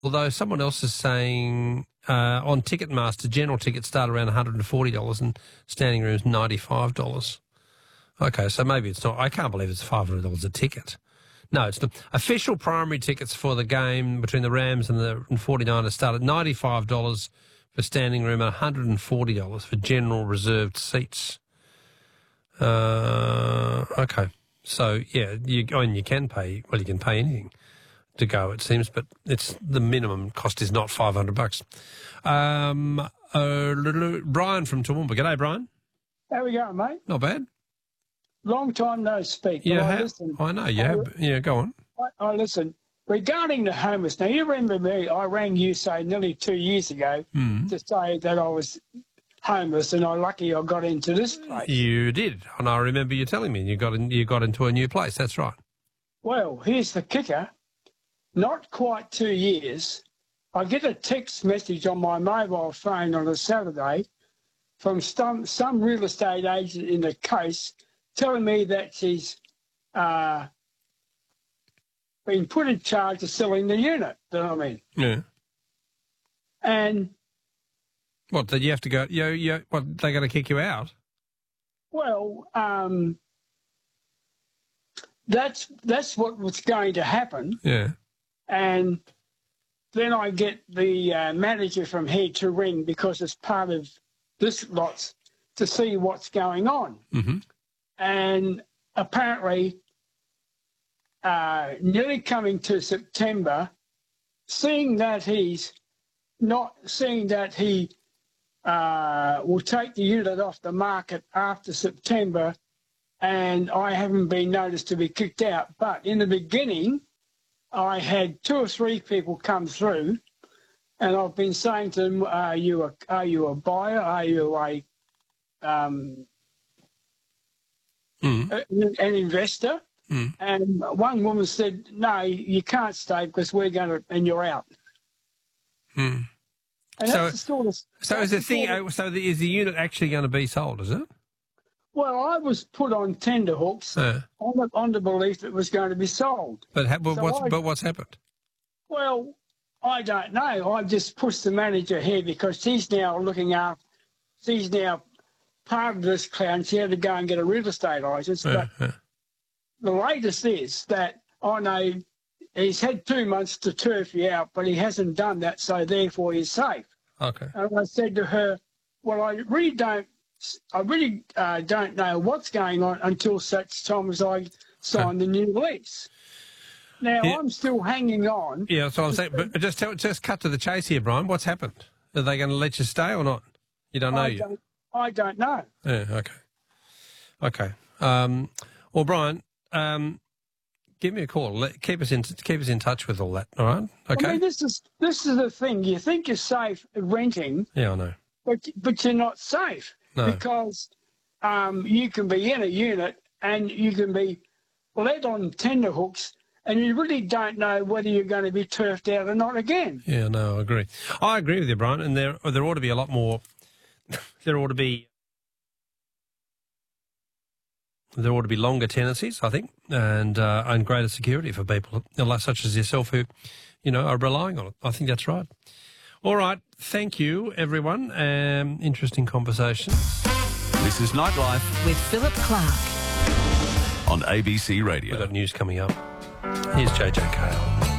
Although someone else is saying on Ticketmaster, general tickets start around $140 and standing room's $95. Okay, so maybe it's not. I can't believe it's $500 a ticket. No, it's not. Official primary tickets for the game between the Rams and the 49ers start at $95 for standing room and $140 for general reserved seats. Okay. So, yeah, you can pay, well, you can pay anything to go, it seems, but it's the minimum cost is not $500. Brian from Toowoomba. G'day, Brian. How we going, mate? Not bad. Long time no speak. Yeah, I know you have. Yeah, go on. I listen. Regarding the homeless, now you remember me, I rang you, say, nearly 2 years ago to say that I was homeless and lucky I got into this place. You did, and I remember you telling me you got into a new place. That's right. Well, here's the kicker. Not quite 2 years, I get a text message on my mobile phone on a Saturday from some real estate agent in the coast telling me that she's been put in charge of selling the unit. You know what I mean? Yeah. And what, did you have to go? What, they going to kick you out? Well, that's what was going to happen. Yeah. And then I get the manager from here to ring because it's part of this lot to see what's going on. Mm-hmm. And apparently, nearly coming to September, seeing that he will take the unit off the market after September, and I haven't been noticed to be kicked out. But in the beginning, I had 2 or 3 people come through, and I've been saying to them, are you a buyer? Are you an investor? Mm. And one woman said, no, you can't stay because we're going to, and you're out. Mm. And that's the sort of, so is is the unit actually going to be sold, is it? Well, I was put on tenterhooks on the belief it was going to be sold. But what's happened? Well, I don't know. I just pushed the manager here because she's now part of this clown. She had to go and get a real estate licence. But the latest is that I know he's had 2 months to turf you out, but he hasn't done that, so therefore he's safe. Okay. And I said to her, well, I really don't know what's going on until such time as I sign the new lease. Now, I'm still hanging on. Yeah, that's what I'm saying. But just cut to the chase here, Brian. What's happened? Are they going to let you stay or not? You don't know yet? I don't know. Yeah, okay. Okay. Well, Brian, give me a call. Keep us in touch with all that, all right? Okay. I mean, this is the thing. You think you're safe renting. Yeah, I know. But you're not safe. No. Because you can be in a unit and you can be led on tenterhooks and you really don't know whether you're going to be turfed out or not again. Yeah, no, I agree. I agree with you, Brian, and there ought to be a lot more... There ought to be longer tenancies, I think, and greater security for people such as yourself who, are relying on it. I think that's right. All right. Thank you, everyone. Interesting conversation. This is Nightlife with Philip Clark on ABC Radio. We've got news coming up. Here's JJ Cale.